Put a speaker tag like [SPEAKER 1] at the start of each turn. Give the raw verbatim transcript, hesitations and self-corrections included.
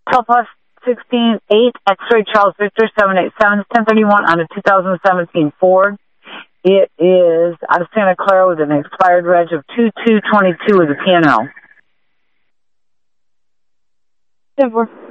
[SPEAKER 1] twelve plus sixteen eight, X-ray Charles Victor seven eight seven, ten thirty-one on a two thousand seventeen Ford. It is out of Santa Clara with an expired reg of two two twenty-two with a P and L.
[SPEAKER 2] ten four.